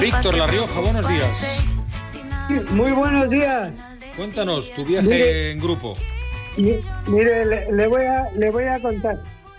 Víctor La Rioja, buenos días. Muy buenos días. Cuéntanos tu viaje en grupo. Mire, le voy a contar.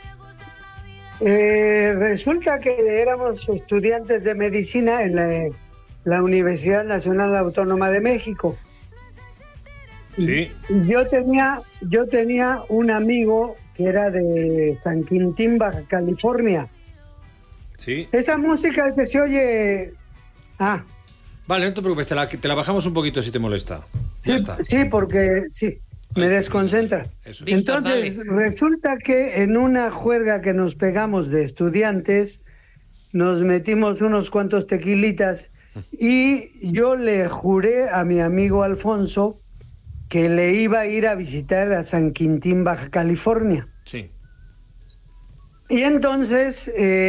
Resulta que éramos estudiantes de medicina en la Universidad Nacional Autónoma de México. Sí. Yo tenía un amigo que era de San Quintín, Baja California. Sí. Esa música que se oye... Vale, no te preocupes, te la bajamos un poquito si te molesta. Ya está. Sí, porque sí, me desconcentra. Eso. Víctor, Entonces, dale. resulta que en una juerga que nos pegamos de estudiantes, nos metimos unos cuantos tequilitas y yo le juré a mi amigo Alfonso que le iba a ir a visitar a San Quintín, Baja California. Sí. Y entonces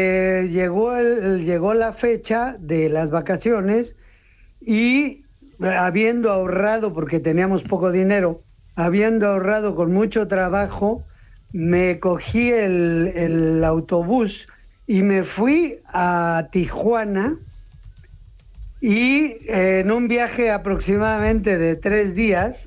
llegó la fecha de las vacaciones y habiendo ahorrado, porque teníamos poco dinero, habiendo ahorrado con mucho trabajo, me cogí el autobús y me fui a Tijuana y en un viaje aproximadamente de 3 días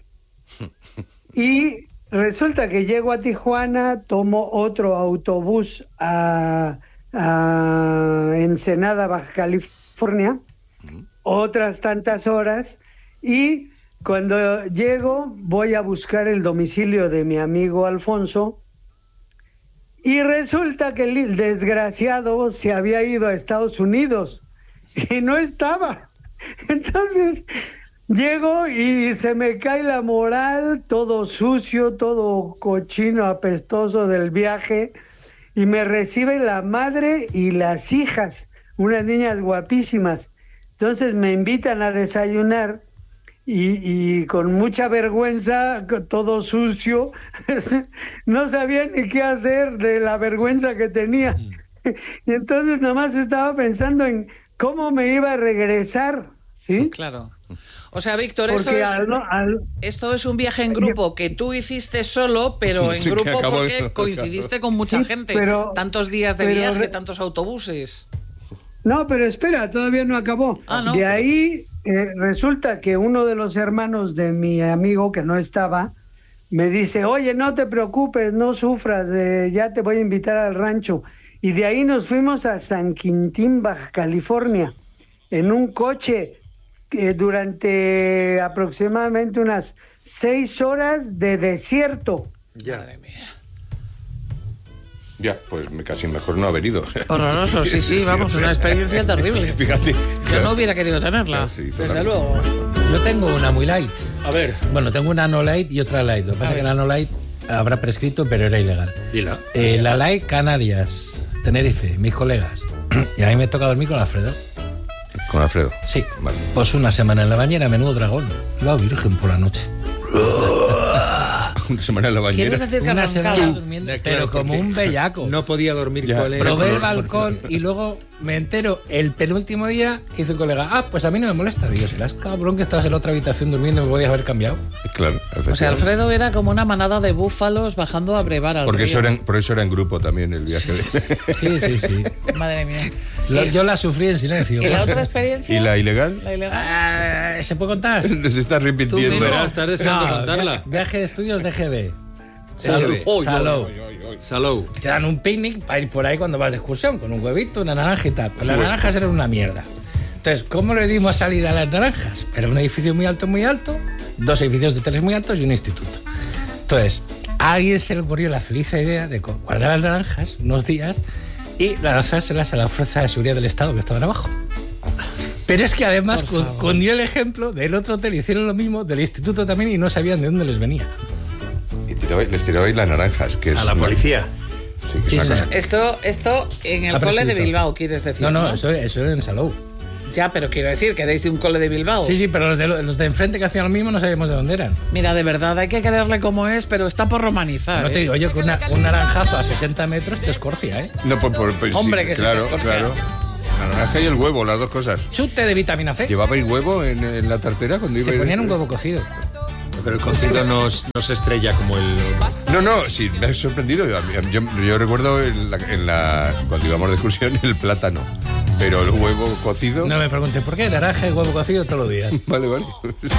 y resulta que llego a Tijuana, tomo otro autobús a Ensenada, Baja California, otras tantas horas, y cuando llego voy a buscar el domicilio de mi amigo Alfonso, y resulta que el desgraciado se había ido a Estados Unidos, y no estaba. Entonces... llego y se me cae la moral, todo sucio, todo cochino, apestoso del viaje, y me recibe la madre y las hijas, unas niñas guapísimas. Entonces me invitan a desayunar y con mucha vergüenza, todo sucio, no sabía ni qué hacer de la vergüenza que tenía. Y entonces nomás estaba pensando en cómo me iba a regresar, ¿sí? Claro. O sea, Víctor, Porque esto es un viaje en grupo que tú hiciste solo, pero en grupo porque coincidiste con mucha gente. Tantos días de viaje, tantos autobuses. No, pero espera, todavía no acabó. ¿no? De ahí resulta que uno de los hermanos de mi amigo, que no estaba, me dice, oye, no te preocupes, no sufras, ya te voy a invitar al rancho. Y de ahí nos fuimos a San Quintín, Baja California, en un coche durante aproximadamente unas 6 horas de desierto. Madre mía. Ya, pues casi mejor no haber ido. Horroroso, sí, vamos, una experiencia terrible. Fíjate. Yo no hubiera querido tenerla, Sí, desde luego. Yo tengo una muy light. A ver, Bueno, tengo una no light y otra light. Lo que pasa es que la no light habrá prescrito, pero era ilegal. dila. La light, Canarias, Tenerife, mis colegas. Y a mí me toca dormir con Alfredo. Con Alfredo. Sí. Vale. Pues una semana en la bañera, menudo dragón. La virgen por la noche. Una semana en la bañera. ¿Quieres decir que Una semana arrancaba? durmiendo, Claro, pero como porque un bellaco. No podía dormir Ya, con él. Probé el balcón y luego me entero el penúltimo día que hizo un colega. Pues a mí no me molesta. Digo, serás cabrón que estabas en la otra habitación durmiendo y me podías haber cambiado. Claro, O sea, Alfredo era como una manada de búfalos bajando a brevar al porque río. por eso era en grupo también el viaje. Sí. Madre mía. Yo la sufrí en silencio. ¿Y la otra experiencia? ¿Y la ilegal? La ilegal. ¿Se puede contar? Se está repitiendo. Tú Verás, estás deseando No, contarla. Viaje de estudios de GB. Salou. Salou. Te dan un picnic para ir por ahí cuando vas de excursión, con un huevito, una naranja y tal. Pues las naranjas eran una mierda. Entonces, ¿cómo le dimos salida a las naranjas? Era un edificio muy alto, 2 edificios de hoteles muy altos y un instituto. Entonces, a alguien se le ocurrió la feliz idea de guardar las naranjas unos días y lanzárselas a la Fuerza de Seguridad del Estado que estaban abajo. Pero es que además cundió el ejemplo del otro hotel, hicieron lo mismo, del instituto también, y no sabían de dónde les venía. Y les tirabais las naranjas, que es... A la policía. Sí, que es una cosa. Esto en el Ha cole de prescrito. Bilbao, quieres decir. No, eso era en Salou. Ya, pero quiero decir que erais de un cole de Bilbao. Sí, pero los de enfrente que hacían lo mismo no sabíamos de dónde eran. Mira, de verdad, hay que quererle como es, pero está por romanizar. No te digo yo que un naranjazo a 60 metros te escorcia, ¿eh? No, pues Hombre, sí, que sí, claro, que claro. La naranja y el huevo, las dos cosas. Chute de vitamina C. ¿Llevabais huevo en la tartera cuando Te ibais? ponían un huevo cocido. Pero el cocido no se estrella como el... No, sí, me ha sorprendido. Yo recuerdo cuando íbamos de excursión el plátano. Pero el huevo cocido... No me preguntes por qué, naranja y huevo cocido todos los días. Vale. Sí.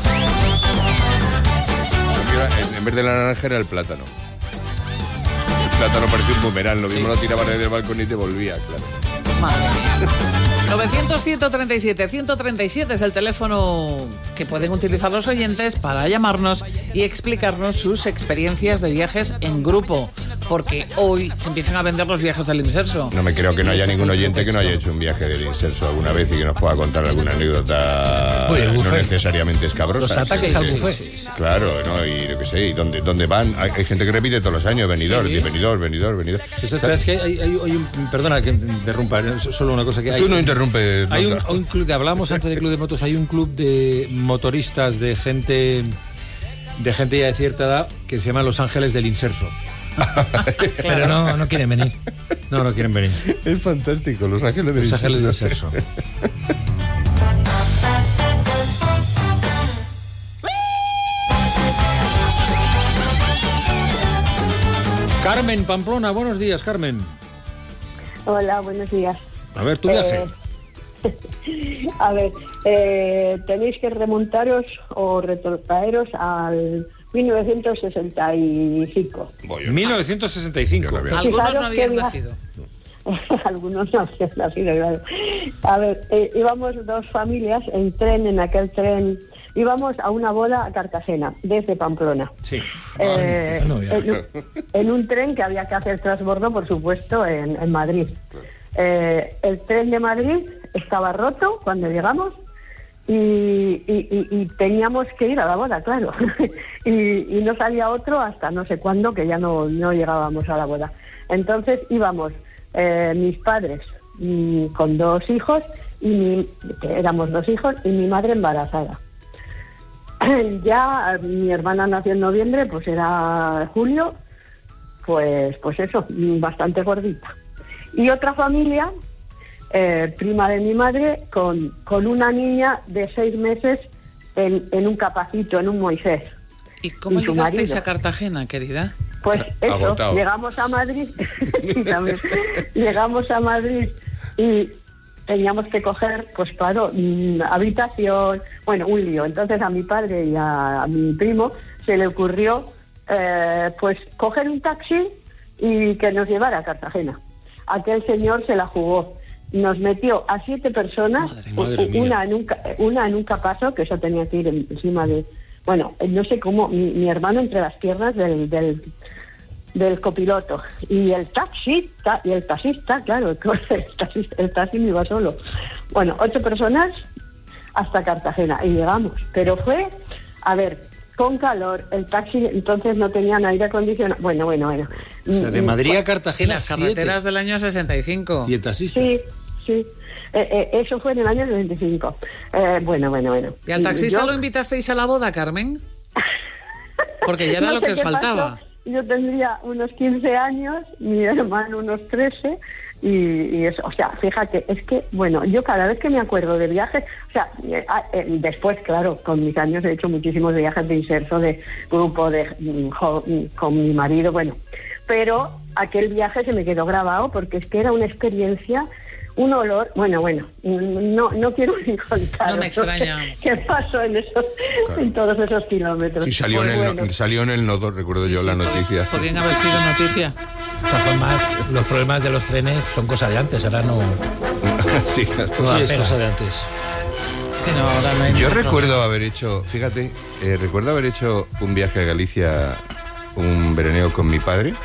En vez de la naranja era el plátano. El plátano parecía un boomerang, lo mismo lo tiraban desde el balcón y te volvía, claro. Madre mía. 900-137-137 es el teléfono que pueden utilizar los oyentes para llamarnos y explicarnos sus experiencias de viajes en grupo. Porque hoy se empiezan a vender los viajes del Inserso. No me creo que no haya ningún oyente que no haya hecho un viaje del Inserso alguna vez y que nos pueda contar alguna anécdota no necesariamente escabrosa. Los ataques al buffet. Claro, ¿no? Y yo qué sé, ¿y dónde van? Hay gente que repite todos los años, venidor. ¿Sabes que hay un... Perdona que interrumpa, solo una cosa que hay... Tú no interrumpes. Hay un club, hablamos antes del club de motos, hay un club de motoristas de gente ya de cierta edad que se llama Los Ángeles del Inserso. Pero no quieren venir. No quieren venir. Es fantástico, Los Ángeles del Inserso. Carmen, Pamplona, buenos días, Carmen. Hola, buenos días. A ver, tu viaje. A ver, tenéis que remontaros o retrotraeros al 1965. 1965. Algunos no habían nacido. Algunos no habían nacido, claro. A ver, íbamos dos familias en tren, en aquel tren. Íbamos a una boda a Cartagena, desde Pamplona. Sí. En un tren que había que hacer transbordo, por supuesto, en Madrid. El tren de Madrid estaba roto cuando llegamos y teníamos que ir a la boda, claro. y no salía otro hasta no sé cuándo, que ya no llegábamos a la boda. Entonces íbamos mis padres con dos hijos, que éramos dos hijos, y mi madre embarazada. Ya mi hermana nació en noviembre, pues era julio, pues eso, bastante gordita. Y otra familia, prima de mi madre, con una niña de 6 meses en un capacito, en un Moisés. ¿Y cómo llegasteis a Cartagena, querida? Pues eso, agotados. Llegamos a Madrid, llegamos a Madrid y teníamos que coger, pues claro, habitación, bueno, un lío. Entonces a mi padre y a mi primo se le ocurrió pues coger un taxi y que nos llevara a Cartagena. Aquel señor se la jugó. Nos metió a 7 personas, Madre mía. una en un capazo, que eso tenía que ir encima de... Bueno, no sé cómo, mi hermano entre las piernas del copiloto. Y el taxista, claro, el taxi me iba solo. Bueno, 8 personas hasta Cartagena y llegamos. Pero fue, a ver, con calor, el taxi entonces no tenían aire acondicionado. Bueno. O sea, de Madrid a Cartagena, las carreteras 7. Del año 65. ¿Y el taxista? Sí. Eso fue en el año 95. Bueno. ¿Y al taxista lo invitasteis a la boda, Carmen? Porque ya era lo que os faltaba. Pasó. Yo tendría unos 15 años, mi hermano unos 13, y eso, o sea, fíjate, es que, bueno, yo cada vez que me acuerdo de viajes, o sea, después, claro, con mis años he hecho muchísimos viajes de Inserso, de grupo, con mi marido, bueno, pero aquel viaje se me quedó grabado porque es que era una experiencia, un olor, bueno, no quiero ni contar. No me extraña. ¿Qué pasó en todos esos kilómetros? Sí, salió en el nodo, recuerdo yo la noticia. Podrían haber sido noticia. Los problemas de los trenes son cosa de antes, ahora no... Sí, es cosa de antes. Sí, no, ahora no hay. Yo recuerdo haber hecho, fíjate, un viaje a Galicia, un veraneo con mi padre.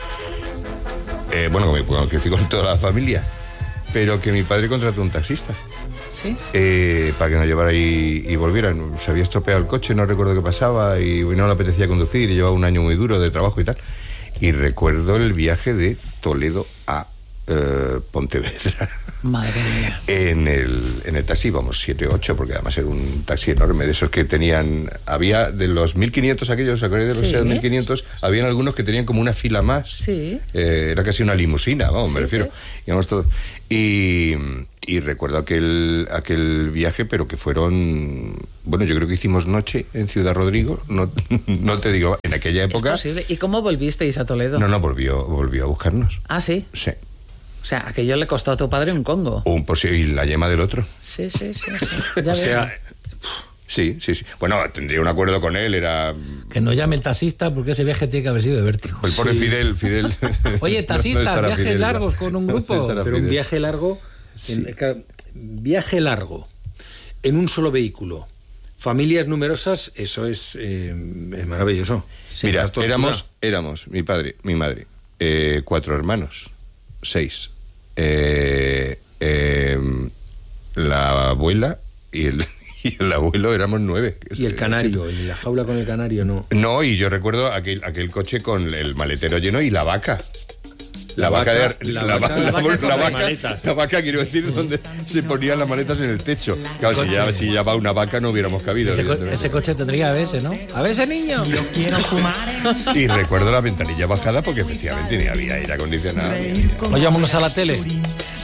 Que fui con toda la familia. Pero que mi padre contrató un taxista. ¿Sí? Para que nos llevara y volvieran. Se había estropeado el coche, no recuerdo qué pasaba, y no le apetecía conducir, y llevaba un año muy duro de trabajo y tal. Y recuerdo el viaje de Toledo a Pontevedra. Madre mía. En el taxi íbamos 7 o 8, porque además era un taxi enorme, de esos que tenían... Había de los 1500 aquellos, ¿se acuerdan de los 1500? Habían algunos que tenían como una fila más. Sí. Era casi una limusina, vamos, me refiero. Íbamos todos. Y recuerdo aquel viaje, pero que fueron... Bueno, yo creo que hicimos noche en Ciudad Rodrigo. No te digo, en aquella época... ¿Es posible? ¿Y cómo volvisteis a Toledo? No, volvió a buscarnos. ¿Ah, sí? Sí. O sea, aquello le costó a tu padre un congo. Y la yema del otro. Sí. Ya O sea, Sí. Bueno, tendría un acuerdo con él, era... Que no llame el taxista porque ese viaje tiene que haber sido de vértigo. El pobre Fidel. Oye, taxistas, estará viajes Fidel, largos con un grupo. estará pero un Fidel. viaje largo, viaje largo, en un solo vehículo, familias numerosas, eso es maravilloso. Mira, Tortura. éramos mi padre, mi madre, 4 hermanos, 6. La abuela y el abuelo éramos 9. Y el canario, en la jaula con el canario no. No, y yo recuerdo aquel coche con el maletero lleno y la vaca. La vaca, quiero decir, donde se ponían las maletas en el techo. Claro, si ya va una vaca no hubiéramos cabido. Ese coche tendría ABS, ¿no? ¡ABS, niño! Yo quiero fumar. Y recuerdo la ventanilla bajada porque efectivamente ni había aire acondicionado. Oye, vámonos a la tele.